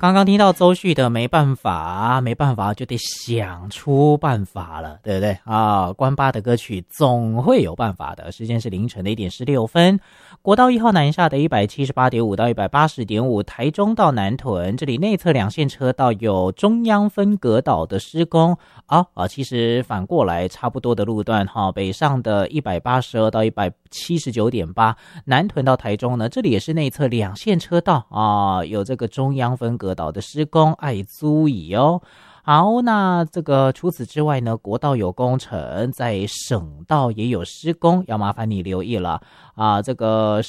刚刚听到周旭的没办法，没办法就得想出办法了，对不对啊？关八的歌曲总会有办法的。时间是凌晨的1:16。国道1号南下的178.5到180.5，台中到南屯，这里内侧两线车道有中央分隔岛的施工其实反过来差不多的路段北上的182到179.8，南屯到台中呢，这里也是内侧两线车道有这个中央分隔岛的施工，爱注意哦。好，那这个除此之外呢，国道有工程，在省道也有施工，要麻烦你留意了这个